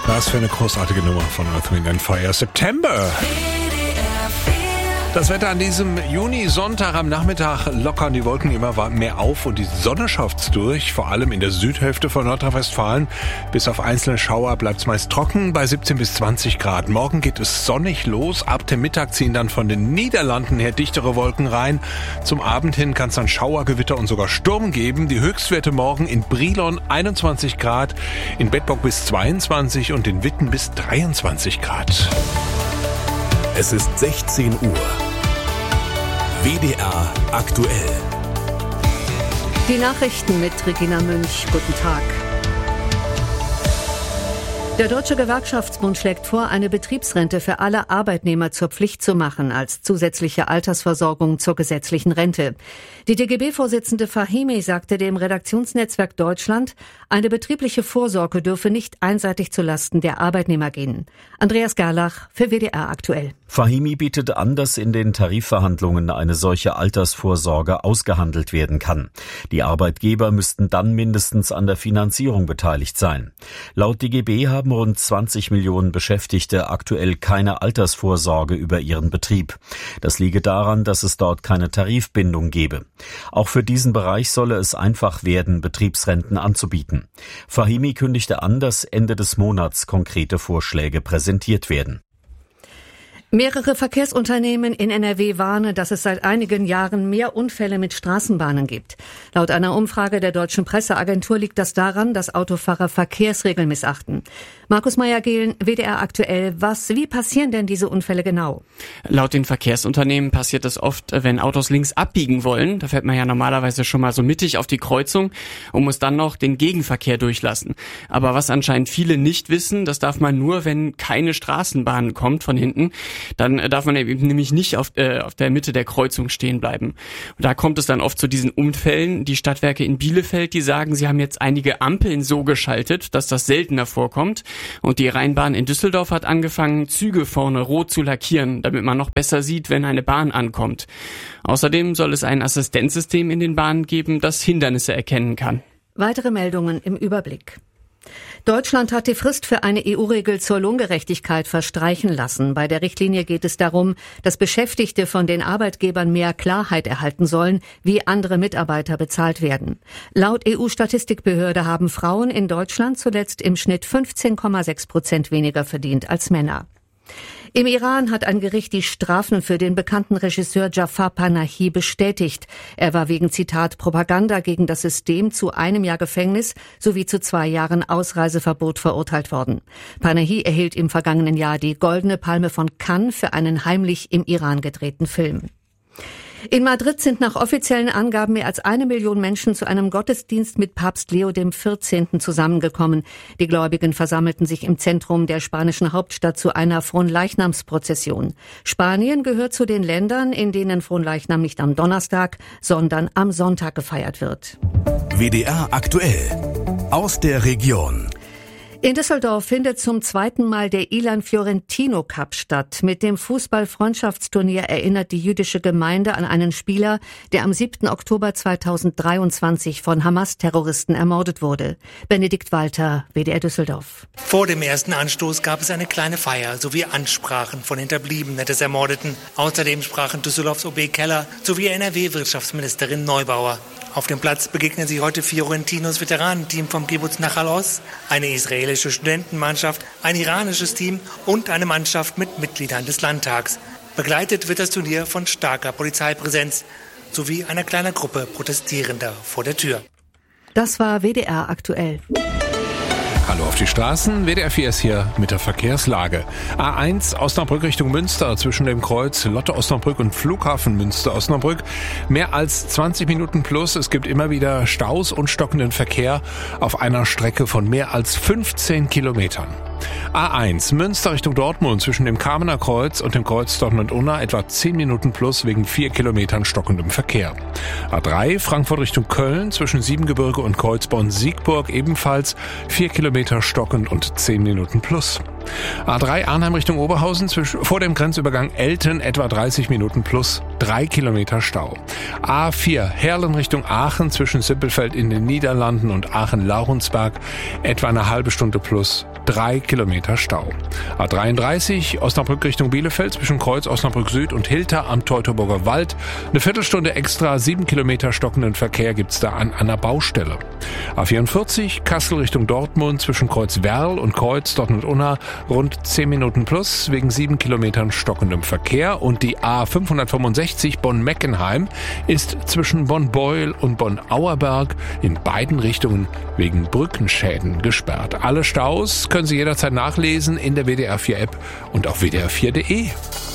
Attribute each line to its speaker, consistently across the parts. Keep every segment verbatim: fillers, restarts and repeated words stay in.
Speaker 1: Was für eine großartige Nummer von Earth, Wind and Fire. September. Das Wetter an diesem Juni-Sonntag am Nachmittag lockern die Wolken immer mehr auf und die Sonne schafft's durch, vor allem in der Südhälfte von Nordrhein-Westfalen. Bis auf einzelne Schauer bleibt's meist trocken bei siebzehn bis zwanzig Grad. Morgen geht es sonnig los. Ab dem Mittag ziehen dann von den Niederlanden her dichtere Wolken rein. Zum Abend hin kann es dann Schauergewitter und sogar Sturm geben. Die Höchstwerte morgen in Brilon einundzwanzig Grad, in Bedburg bis zweiundzwanzig und in Witten bis dreiundzwanzig Grad.
Speaker 2: Es ist sechzehn Uhr. W D R aktuell.
Speaker 3: Die Nachrichten mit Regina Münch. Guten Tag. Der Deutsche Gewerkschaftsbund schlägt vor, eine Betriebsrente für alle Arbeitnehmer zur Pflicht zu machen, als zusätzliche Altersversorgung zur gesetzlichen Rente. Die D G B-Vorsitzende Fahimi sagte dem Redaktionsnetzwerk Deutschland, eine betriebliche Vorsorge dürfe nicht einseitig zulasten der Arbeitnehmer gehen. Andreas Gerlach für W D R aktuell.
Speaker 4: Fahimi bietet an, dass in den Tarifverhandlungen eine solche Altersvorsorge ausgehandelt werden kann. Die Arbeitgeber müssten dann mindestens an der Finanzierung beteiligt sein. Laut D G B haben rund zwanzig Millionen Beschäftigte aktuell keine Altersvorsorge über ihren Betrieb. Das liege daran, dass es dort keine Tarifbindung gebe. Auch für diesen Bereich solle es einfach werden, Betriebsrenten anzubieten. Fahimi kündigte an, dass Ende des Monats konkrete Vorschläge präsentiert werden.
Speaker 3: Mehrere Verkehrsunternehmen in N R W warnen, dass es seit einigen Jahren mehr Unfälle mit Straßenbahnen gibt. Laut einer Umfrage der Deutschen Presseagentur liegt das daran, dass Autofahrer Verkehrsregeln missachten. Markus Meyer-Gehlen, W D R aktuell. Was, wie passieren denn diese Unfälle genau?
Speaker 5: Laut den Verkehrsunternehmen passiert es oft, wenn Autos links abbiegen wollen. Da fährt man ja normalerweise schon mal so mittig auf die Kreuzung und muss dann noch den Gegenverkehr durchlassen. Aber was anscheinend viele nicht wissen, das darf man nur, wenn keine Straßenbahn kommt von hinten. Dann darf man eben nämlich nicht auf, äh, auf der Mitte der Kreuzung stehen bleiben. Und da kommt es dann oft zu diesen Unfällen. Die Stadtwerke in Bielefeld, die sagen, sie haben jetzt einige Ampeln so geschaltet, dass das seltener vorkommt. Und die Rheinbahn in Düsseldorf hat angefangen, Züge vorne rot zu lackieren, damit man noch besser sieht, wenn eine Bahn ankommt. Außerdem soll es ein Assistenzsystem in den Bahnen geben, das Hindernisse erkennen kann.
Speaker 3: Weitere Meldungen im Überblick. Deutschland hat die Frist für eine E U-Regel zur Lohngerechtigkeit verstreichen lassen. Bei der Richtlinie geht es darum, dass Beschäftigte von den Arbeitgebern mehr Klarheit erhalten sollen, wie andere Mitarbeiter bezahlt werden. Laut E U-Statistikbehörde haben Frauen in Deutschland zuletzt im Schnitt fünfzehn Komma sechs Prozent weniger verdient als Männer. Im Iran hat ein Gericht die Strafen für den bekannten Regisseur Jafar Panahi bestätigt. Er war wegen, Zitat, Propaganda gegen das System zu einem Jahr Gefängnis sowie zu zwei Jahren Ausreiseverbot verurteilt worden. Panahi erhielt im vergangenen Jahr die Goldene Palme von Cannes für einen heimlich im Iran gedrehten Film. In Madrid sind nach offiziellen Angaben mehr als eine Million Menschen zu einem Gottesdienst mit Papst Leo dem vierzehnten zusammengekommen. Die Gläubigen versammelten sich im Zentrum der spanischen Hauptstadt zu einer Fronleichnamsprozession. Spanien gehört zu den Ländern, in denen Fronleichnam nicht am Donnerstag, sondern am Sonntag gefeiert wird.
Speaker 2: W D R aktuell aus der Region.
Speaker 3: In Düsseldorf findet zum zweiten Mal der Ilan Fiorentino Cup statt. Mit dem Fußball-Freundschaftsturnier erinnert die jüdische Gemeinde an einen Spieler, der am siebten Oktober zweitausenddreiundzwanzig von Hamas-Terroristen ermordet wurde. Benedikt Walter, W D R Düsseldorf.
Speaker 6: Vor dem ersten Anstoß gab es eine kleine Feier sowie Ansprachen von Hinterbliebenen des Ermordeten. Außerdem sprachen Düsseldorfs O B Keller sowie N R W-Wirtschaftsministerin Neubauer. Auf dem Platz begegnen sie heute Fiorentinos Veteranenteam vom Kibbuz Nachal Oz, eine israelische Studentenmannschaft, ein iranisches Team und eine Mannschaft mit Mitgliedern des Landtags. Begleitet wird das Turnier von starker Polizeipräsenz sowie einer kleinen Gruppe Protestierender vor der Tür.
Speaker 3: Das war W D R aktuell.
Speaker 1: Hallo auf die Straßen, W D R vier ist hier mit der Verkehrslage. A eins Osnabrück Richtung Münster zwischen dem Kreuz Lotte Osnabrück und Flughafen Münster Osnabrück. Mehr als zwanzig Minuten plus. Es gibt immer wieder Staus und stockenden Verkehr auf einer Strecke von mehr als fünfzehn Kilometern. A eins Münster Richtung Dortmund zwischen dem Kamener Kreuz und dem Kreuz Dortmund-Unna etwa zehn Minuten plus wegen vier Kilometern stockendem Verkehr. A drei Frankfurt Richtung Köln zwischen Siebengebirge und Kreuzborn-Siegburg ebenfalls vier Kilometer stockend und zehn Minuten plus. A drei Arnheim Richtung Oberhausen zwischen, vor dem Grenzübergang Elten etwa dreißig Minuten plus drei Kilometer Stau. A vier Herlen Richtung Aachen zwischen Simpelveld in den Niederlanden und Aachen-Laurensberg etwa eine halbe Stunde plus drei Kilometer Stau. A dreiunddreißig Osnabrück Richtung Bielefeld zwischen Kreuz Osnabrück Süd und Hilter am Teutoburger Wald. Eine Viertelstunde extra, sieben Kilometer stockenden Verkehr gibt's da an einer Baustelle. A vierundvierzig Kassel Richtung Dortmund zwischen Kreuz Werl und Kreuz Dortmund-Unna rund zehn Minuten plus wegen sieben Kilometern stockendem Verkehr. Und die A fünfhundertfünfundsechzig Bonn-Meckenheim ist zwischen Bonn-Beuel und Bonn-Auerberg in beiden Richtungen wegen Brückenschäden gesperrt. Alle Staus können Sie jederzeit nachlesen in der W D R vier App und auf W D R vier Punkt de.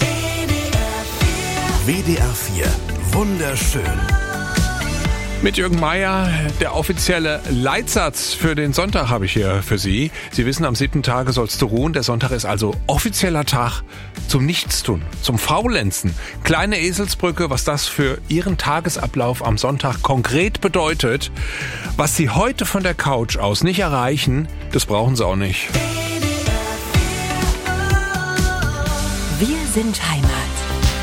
Speaker 2: W D R vier. Wunderschön.
Speaker 1: Mit Jürgen Meier, der offizielle Leitsatz für den Sonntag habe ich hier für Sie. Sie wissen, am siebten Tage sollst du ruhen. Der Sonntag ist also offizieller Tag zum Nichtstun, zum Faulenzen. Kleine Eselsbrücke, was das für Ihren Tagesablauf am Sonntag konkret bedeutet. Was Sie heute von der Couch aus nicht erreichen, das brauchen Sie auch nicht.
Speaker 7: Wir sind Heimat.